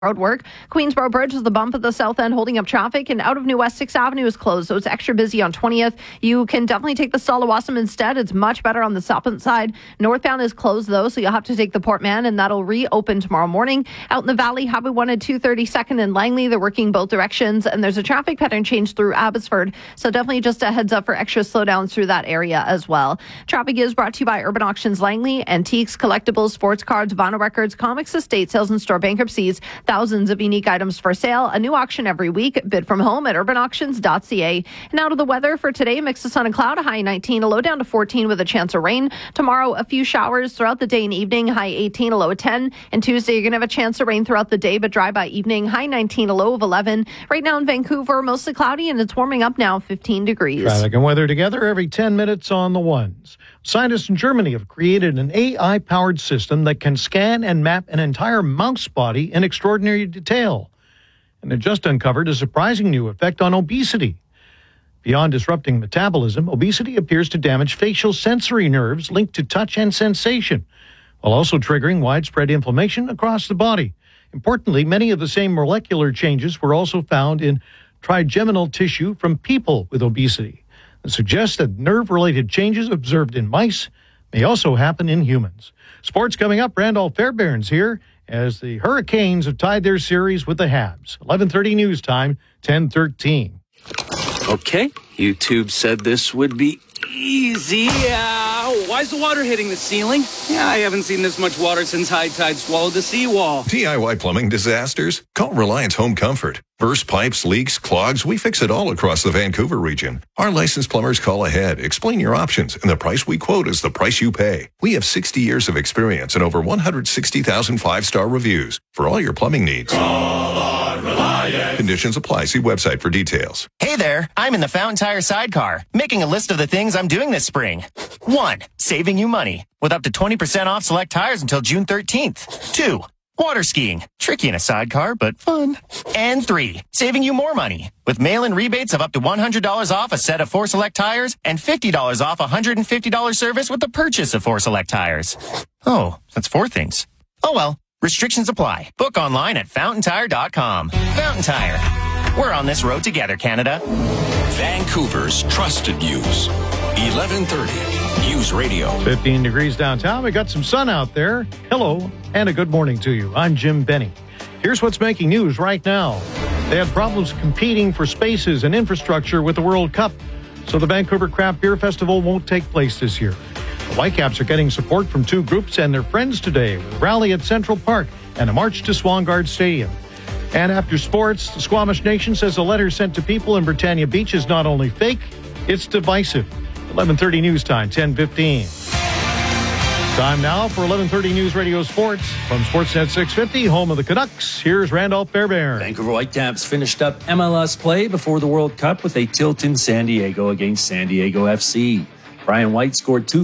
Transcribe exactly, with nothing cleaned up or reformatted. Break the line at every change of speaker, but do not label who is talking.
Road work. Queensboro Bridge is the bump at the south end holding up traffic, and out of New West sixth Avenue is closed, so it's extra busy on twentieth. You can definitely take the Stalawassam instead. It's much better on the southbound side. Northbound is closed though, so you'll have to take the Port Mann, and that'll reopen tomorrow morning. Out in the valley, Highway one and two thirty-second and Langley, they're working both directions, and there's a traffic pattern change through Abbotsford, so definitely just a heads up for extra slowdowns through that area as well. Traffic is brought to you by Urban Auctions Langley, Antiques, Collectibles, Sports Cards, Vinyl Records, Comics, Estate Sales, and Store Bankruptcies. Thousands of unique items for sale. A new auction every week. Bid from home at urban auctions dot c a. And out of the weather for today, mix of sun and cloud, a high nineteen, a low down to fourteen with a chance of rain. Tomorrow, a few showers throughout the day and evening, high eighteen, a low of ten. And Tuesday, you're going to have a chance of rain throughout the day, but dry by evening, high nineteen, a low of eleven. Right now in Vancouver, mostly cloudy, and it's warming up now, fifteen degrees.
Traffic and weather together every ten minutes on the ones. Scientists in Germany have created an A I-powered system that can scan and map an entire mouse body in extraordinary detail. And it just uncovered a surprising new effect on obesity. Beyond disrupting metabolism, obesity appears to damage facial sensory nerves linked to touch and sensation, while also triggering widespread inflammation across the body. Importantly, many of the same molecular changes were also found in trigeminal tissue from people with obesity. It suggests that nerve-related changes observed in mice may also happen in humans. Sports coming up. Randolph Fairbairn's here as the Hurricanes have tied their series with the Habs. eleven thirty news time, ten thirteen.
Okay, YouTube said this would be easy. Uh, why's the water hitting the ceiling? Yeah, I haven't seen this much water since high tide swallowed the seawall.
D I Y plumbing disasters? Call Reliance Home Comfort. Burst pipes, leaks, clogs, we fix it all across the Vancouver region. Our licensed plumbers call ahead, explain your options, and the price we quote is the price you pay. We have sixty years of experience and over one hundred sixty thousand five-star reviews for all your plumbing needs.
Call on Reliance.
Conditions apply. See website for details.
Hey there, I'm in the Fountain Tire sidecar, making a list of the things I'm doing this spring. One, saving you money, with up to twenty percent off select tires until June thirteenth. Two, water skiing, tricky in a sidecar, but fun. And three, saving you more money, with mail-in rebates of up to one hundred dollars off a set of four select tires and fifty dollars off a one hundred fifty dollars service with the purchase of four select tires. Oh, that's four things. Oh well, restrictions apply. Book online at fountain tire dot com. Fountain Tire. We're on this road together, Canada.
Vancouver's trusted news. eleven thirty News Radio.
fifteen degrees downtown. We got some sun out there. Hello, and a good morning to you. I'm Jim Benny. Here's what's making news right now. They had problems competing for spaces and infrastructure with the World Cup, so the Vancouver Craft Beer Festival won't take place this year. The Whitecaps are getting support from two groups and their friends today with a rally at Central Park and a march to Swangard Stadium. And after sports, the Squamish Nation says a letter sent to people in Britannia Beach is not only fake, it's divisive. eleven thirty news time, ten fifteen. Time now for eleven thirty News Radio Sports. From Sportsnet six fifty, home of the Canucks, here's Randolph Fairbairn.
Vancouver Whitecaps finished up M L S play before the World Cup with a tilt in San Diego against San Diego F C. Brian White scored two